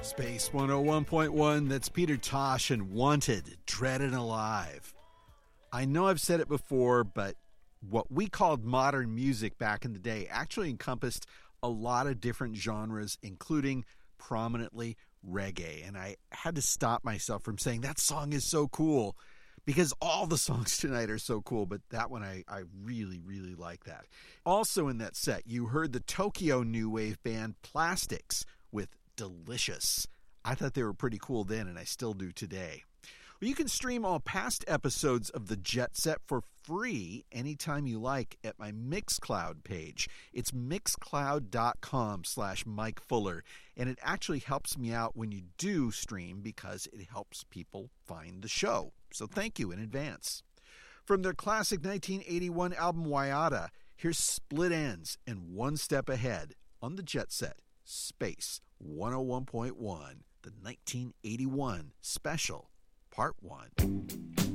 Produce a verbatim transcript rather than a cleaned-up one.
Space one oh one point one, that's Peter Tosh and Wanted, Dread and Alive. I know I've said it before, but what we called modern music back in the day actually encompassed a lot of different genres, including prominently reggae. And I had to stop myself from saying that song is so cool, because all the songs tonight are so cool, but that one I, I really, really like that. Also in that set, you heard the Tokyo new wave band Plastics with Delicious. I thought they were pretty cool then, and I still do today. Well, you can stream all past episodes of the Jet Set for free anytime you like at my Mixcloud page. It's mixcloud.com slash Mike Fuller, and it actually helps me out when you do stream because it helps people find the show. So thank you in advance. From their classic nineteen eighty-one album Waiata, here's Split Ends and One Step Ahead on the Jet Set, Space one oh one point one, the nineteen eighty-one special. Part one.